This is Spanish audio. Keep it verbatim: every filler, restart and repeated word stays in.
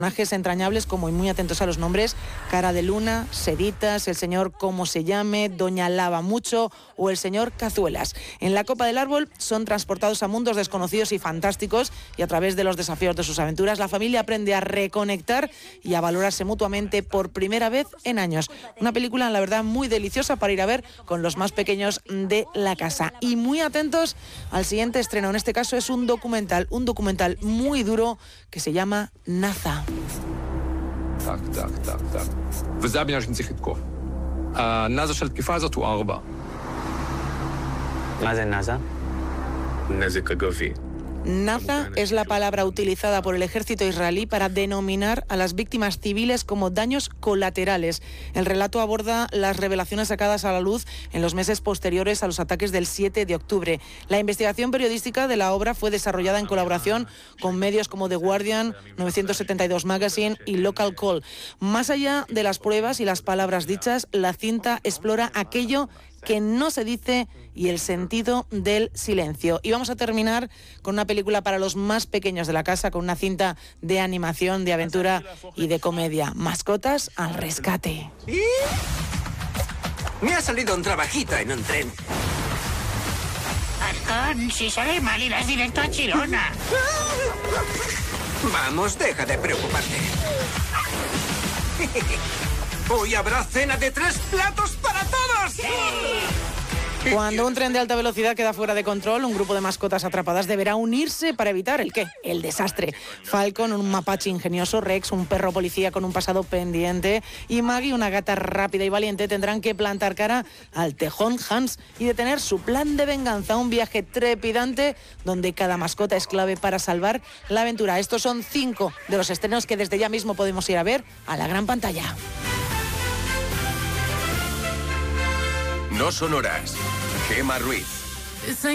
Personajes entrañables como y muy atentos a los nombres: Cara de Luna, Seditas, el señor Cómo se llame, Doña Lava Mucho o el señor Cazuelas. En la copa del árbol son transportados a mundos desconocidos y fantásticos, y a través de los desafíos de sus aventuras la familia aprende a reconectar y a valorarse mutuamente por primera vez en años. Una película, la verdad, muy deliciosa para ir a ver con los más pequeños de la casa. Y muy atentos al siguiente estreno. En este caso es un documental, un documental muy duro que se llama Naza. Так, так, так, так. וזה הבניין שאני צריך לתקוף. הנאזה של תקיפה הזאת הוא ארבע. מה זה נאזה? נזק אגבי. Naza es la palabra utilizada por el ejército israelí para denominar a las víctimas civiles como daños colaterales. El relato aborda las revelaciones sacadas a la luz en los meses posteriores a los ataques del siete de octubre. La investigación periodística de la obra fue desarrollada en colaboración con medios como The Guardian, novecientos setenta y dos Magazine y Local Call. Más allá de las pruebas y las palabras dichas, la cinta explora aquello que no se dice y el sentido del silencio. Y vamos a terminar con una película para los más pequeños de la casa, con una cinta de animación, de aventura y de comedia. Mascotas al rescate. ¿Y? Me ha salido un trabajito en un tren. Halcón, si sale mal irás directo a Chirona. Vamos, deja de preocuparte. Hoy habrá cena de tres platos para todos. ¡Sí! Cuando un tren de alta velocidad queda fuera de control, un grupo de mascotas atrapadas deberá unirse para evitar ¿el qué? El desastre. Falcon, un mapache ingenioso, Rex, un perro policía con un pasado pendiente, y Maggie, una gata rápida y valiente, tendrán que plantar cara al tejón Hans y detener su plan de venganza. Un viaje trepidante donde cada mascota es clave para salvar la aventura. Estos son cinco de los estrenos que desde ya mismo podemos ir a ver a la gran pantalla. No son horas. Gemma Ruiz.